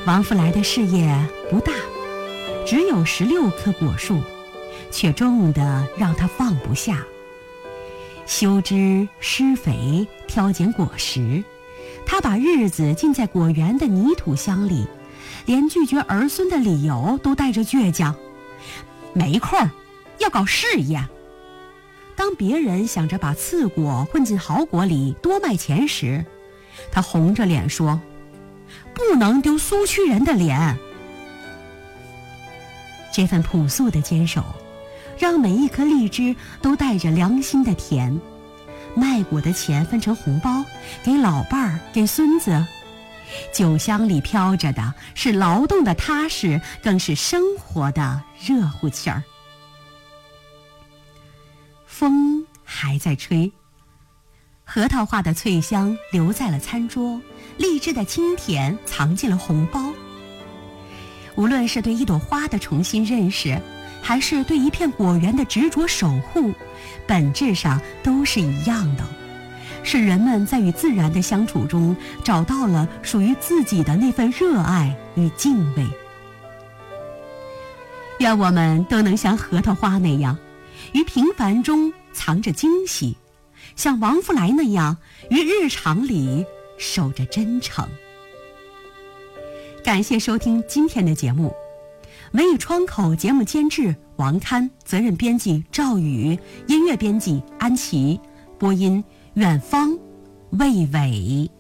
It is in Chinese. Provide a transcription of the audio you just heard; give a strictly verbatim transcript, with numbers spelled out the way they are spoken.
王福来的事业不大，只有十六棵果树，却重得让他放不下。修枝施肥，挑拣果实，他把日子浸在果园的泥土香里，连拒绝儿孙的理由都带着倔强，没空，要搞事业。当别人想着把次果混进好果里多卖钱时，他红着脸说，不能丢苏区人的脸。这份朴素的坚守，让每一颗荔枝都带着良心的甜。卖果的钱分成红包，给老伴儿，给孙子。酒香里飘着的是劳动的踏实，更是生活的热乎气儿。风还在吹，核桃花的脆香留在了餐桌，荔枝的清甜藏进了红包。无论是对一朵花的重新认识，还是对一片果园的执着守护，本质上都是一样的，是人们在与自然的相处中找到了属于自己的那份热爱与敬畏。愿我们都能像核桃花那样，于平凡中藏着惊喜，像王福来那样，于日常里守着真诚。感谢收听今天的节目，文艺窗口节目监制王刊，责任编辑赵宇，音乐编辑安琪，播音远方魏伟。